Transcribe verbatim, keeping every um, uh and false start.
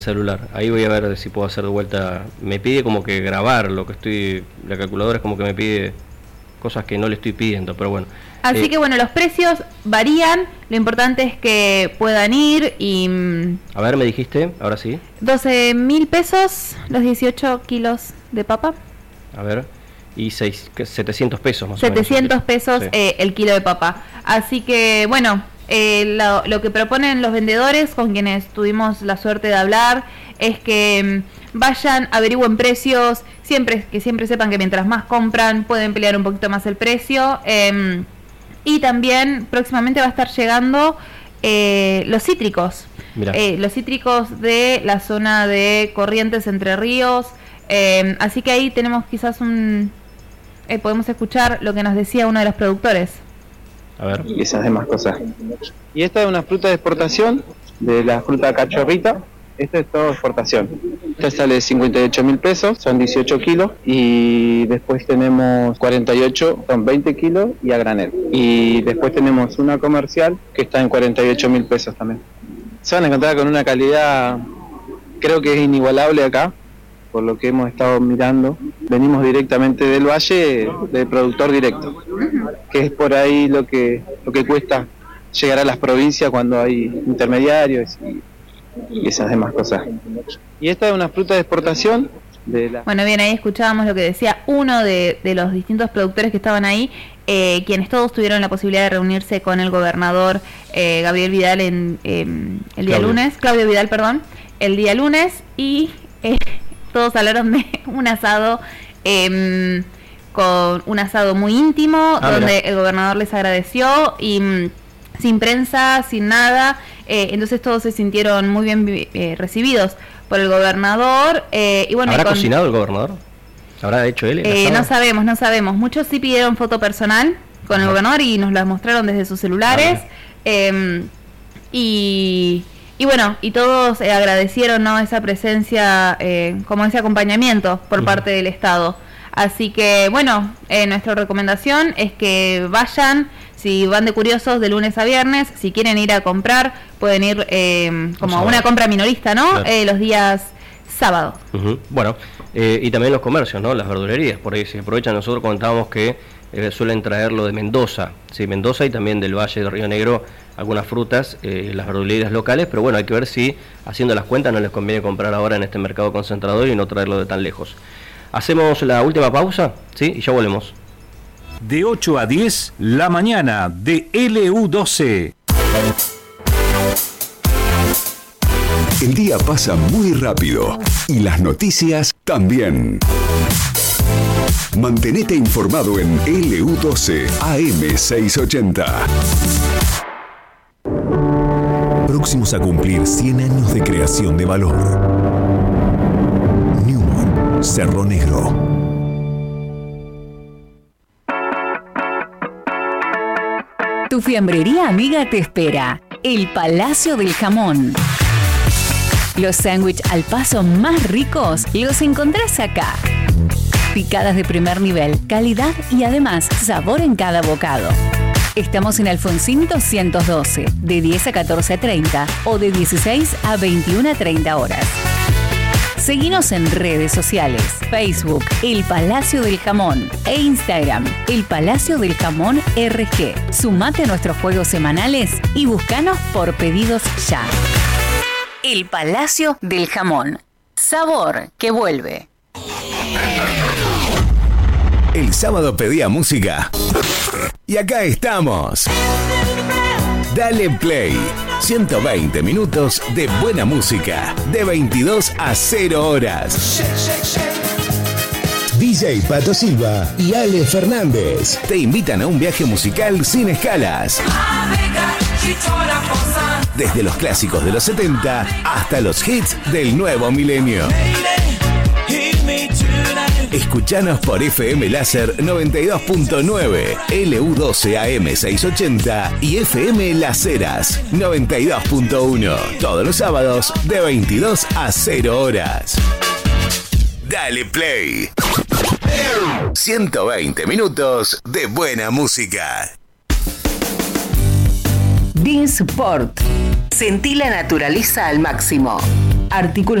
celular. Ahí voy a ver si puedo hacer de vuelta. Me pide como que grabar lo que estoy, la calculadora es como que me pide cosas que no le estoy pidiendo, pero bueno. Así eh, que bueno, los precios varían, lo importante es que puedan ir y... A ver, me dijiste, ahora sí. doce mil pesos los dieciocho kilos de papa. A ver, y seis, setecientos pesos más setecientos o menos. pesos Sí. eh, el kilo de papa. Así que bueno, eh, lo, lo que proponen los vendedores con quienes tuvimos la suerte de hablar es que mm, vayan, averigüen precios, siempre que siempre sepan que mientras más compran pueden pelear un poquito más el precio. Eh, y también próximamente va a estar llegando eh, los cítricos. Eh, los cítricos de la zona de Corrientes, Entre Ríos. Eh, así que ahí tenemos quizás un... Eh, podemos escuchar lo que nos decía uno de los productores. A ver. Y esas demás cosas. Y esta es una fruta de exportación, de la fruta cachorrita. Esta es todo exportación. Esta sale cincuenta y ocho mil pesos, son dieciocho kilos. Y después tenemos cuarenta y ocho, son veinte kilos y a granel. Y después tenemos una comercial que está en cuarenta y ocho mil pesos también. Se van a encontrar con una calidad, creo que es inigualable acá, por lo que hemos estado mirando. Venimos directamente del valle, del productor directo, que es por ahí lo que lo que cuesta llegar a las provincias cuando hay intermediarios y, y esas demás cosas. Y esta es una fruta de exportación de la... Bueno, bien, ahí escuchábamos lo que decía uno de, de los distintos productores que estaban ahí, eh, quienes todos tuvieron la posibilidad de reunirse con el gobernador eh, Gabriel Vidal en eh, el día Claudio. lunes, Claudio Vidal, perdón, el día lunes, y eh, todos hablaron de un asado, eh, con un asado muy íntimo, Ah, donde mira. el gobernador les agradeció y mm, sin prensa, sin nada, eh, entonces todos se sintieron muy bien eh, recibidos por el gobernador. Eh, y bueno, ¿Habrá y con, cocinado el gobernador? ¿Habrá hecho él el eh, asado? no sabemos, no sabemos. Muchos sí pidieron foto personal con el Ajá. gobernador y nos las mostraron desde sus celulares. Ah, eh, y, y bueno, y todos eh, agradecieron, ¿no?, esa presencia, eh, como ese acompañamiento por Ujú. parte del Estado. Así que bueno, eh, nuestra recomendación es que vayan, si van de curiosos de lunes a viernes, si quieren ir a comprar, pueden ir eh, como sábado. una compra minorista, ¿no? Claro. Eh, los días sábados. Ujú. Bueno, eh, y también los comercios, ¿no? Las verdulerías, por ahí se aprovechan. Nosotros comentábamos que eh, suelen traerlo de Mendoza, sí, Mendoza y también del Valle de Río Negro, algunas frutas, eh, las verdulerías locales, pero bueno, hay que ver si haciendo las cuentas no les conviene comprar ahora en este mercado concentrador y no traerlo de tan lejos. Hacemos la última pausa, ¿sí? Y ya volvemos. De ocho a diez, la mañana de L U doce. El día pasa muy rápido y las noticias también. Mantenete informado en L U doce A M seiscientos ochenta. Próximos a cumplir cien años de creación de valor. Newmont, Cerro Negro. Tu fiambrería amiga te espera. El Palacio del Jamón. Los sándwiches al paso más ricos los encontrás acá. Picadas de primer nivel, calidad y además sabor en cada bocado. Estamos en Alfonsín doscientos doce, de diez a catorce treinta o de dieciséis a veintiuna treinta horas. Seguinos en redes sociales, Facebook, El Palacio del Jamón e Instagram, El Palacio del Jamón R G. Sumate a nuestros juegos semanales y búscanos por pedidos ya. El Palacio del Jamón. Sabor que vuelve. El sábado pedía música. Y acá estamos. Dale Play. ciento veinte minutos de buena música. De veintidós a cero horas. D J Pato Silva y Ale Fernández te invitan a un viaje musical sin escalas. Desde los clásicos de los setenta hasta los hits del nuevo milenio. Escuchanos por F M Láser noventa y dos punto nueve, L U doce A M seiscientos ochenta y F M Las Heras noventa y dos punto uno. Todos los sábados de veintidós a cero horas. Dale Play. ciento veinte minutos de buena música. Dean Sport. Sentí la naturaleza al máximo. Artículos